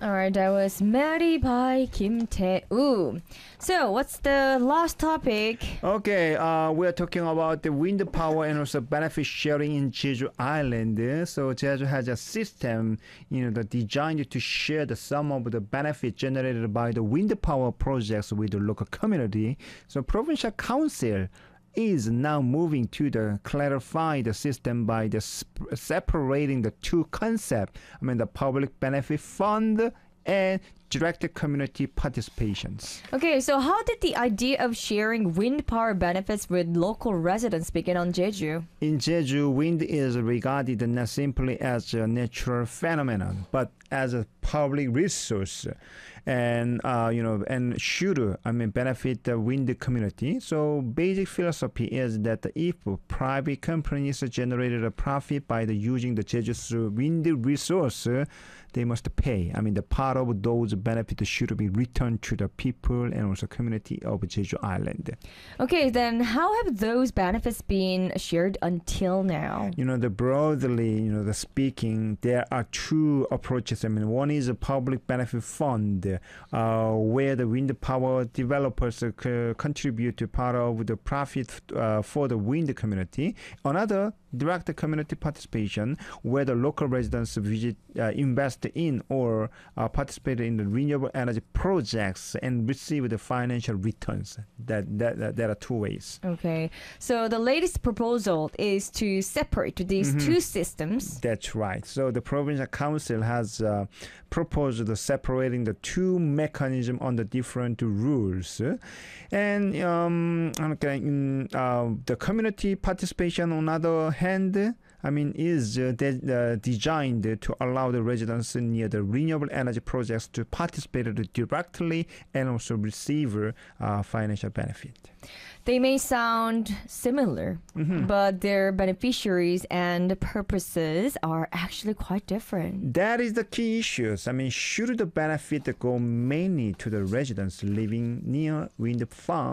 All right, that was Mary by Kim Tae-woo. So, what's the last topic? Okay, we are talking about the wind power and also benefit sharing in Jeju Island. So Jeju has a system, designed to share the sum of the benefit generated by the wind power projects with the local community. So provincial council is now moving to clarify the system by separating the two concepts. The public benefit fund and direct community participations. Okay, so how did the idea of sharing wind power benefits with local residents begin on Jeju? In Jeju, wind is regarded not simply as a natural phenomenon, but as a public resource, and should benefit the wind community. So basic philosophy is that if private companies generated a profit by using the Jeju's wind resource, they must pay. The part of those benefits should be returned to the people and also community of Jeju Island. Okay, then how have those benefits been shared until now? Broadly speaking, there are two approaches. One is a public benefit fund, where the wind power developers contribute to part of the profit for the wind community. Another, direct community participation, where the local residents invest in or participate in the renewable energy projects and receive the financial returns. There are two ways. Okay, so the latest proposal is to separate these two systems. That's right. So the provincial council has proposed separating the two mechanisms on the different rules, and the community participation on the other hand is designed to allow the residents near the renewable energy projects to participate directly and also receive financial benefit. They may sound similar, but their beneficiaries and purposes are actually quite different. That is the key issue. Should the benefit go mainly to the residents living near wind farm?